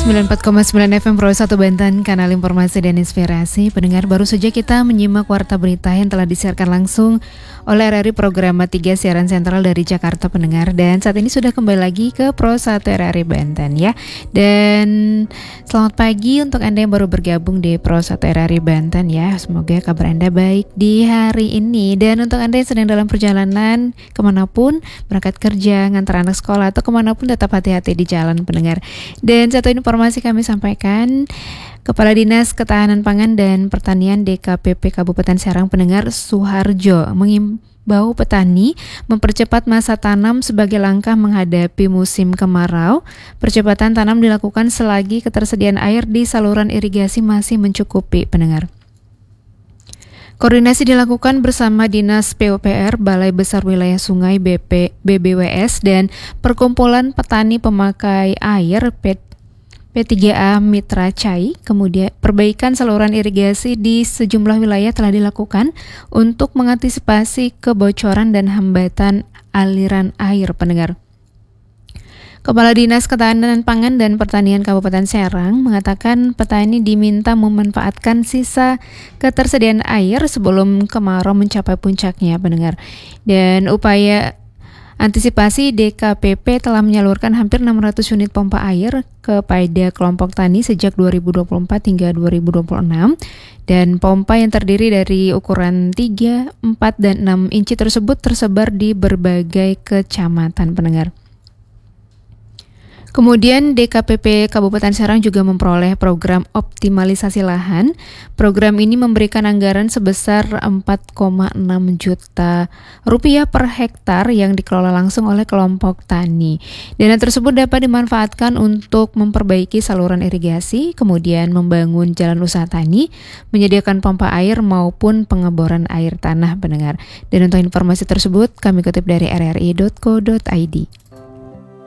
94,9 FM Pro 1 Banten, kanal informasi dan inspirasi. Pendengar, baru saja kita menyimak warta berita yang telah disiarkan langsung oleh RRI Program 3 Siaran Sentral dari Jakarta, pendengar. Dan saat ini sudah kembali lagi ke Pro 1 RRI Banten ya. Dan selamat pagi untuk Anda yang baru bergabung di Pro 1 RRI Banten ya. Semoga kabar Anda baik di hari ini. Dan untuk Anda yang sedang dalam perjalanan kemanapun, berangkat kerja, ngantar anak sekolah, atau kemanapun, tetap hati-hati di jalan, pendengar. Dan satu informasi kami sampaikan, Kepala Dinas Ketahanan Pangan dan Pertanian DKPP Kabupaten Serang, pendengar, Suharjo, mengimbau petani mempercepat masa tanam sebagai langkah menghadapi musim kemarau. Percepatan tanam dilakukan selagi ketersediaan air di saluran irigasi masih mencukupi, pendengar. Koordinasi dilakukan bersama Dinas PUPR, Balai Besar Wilayah Sungai BBWS, dan Perkumpulan Petani Pemakai Air P3A Mitra Cai. Kemudian perbaikan saluran irigasi di sejumlah wilayah telah dilakukan untuk mengantisipasi kebocoran dan hambatan aliran air, pendengar. Kepala Dinas Ketahanan Pangan dan Pertanian Kabupaten Serang mengatakan petani diminta memanfaatkan sisa ketersediaan air sebelum kemarau mencapai puncaknya, pendengar. Dan upaya antisipasi, DKPP telah menyalurkan hampir 600 unit pompa air kepada kelompok tani sejak 2024 hingga 2026. Dan pompa yang terdiri dari ukuran 3, 4, dan 6 inci tersebut tersebar di berbagai kecamatan, pendengar. Kemudian DKPP Kabupaten Serang juga memperoleh program optimalisasi lahan. Program ini memberikan anggaran sebesar 4,6 juta rupiah per hektar yang dikelola langsung oleh kelompok tani. Dana tersebut dapat dimanfaatkan untuk memperbaiki saluran irigasi, kemudian membangun jalan usaha tani, menyediakan pompa air maupun pengeboran air tanah, pendengar. Dan untuk informasi tersebut kami kutip dari rri.co.id.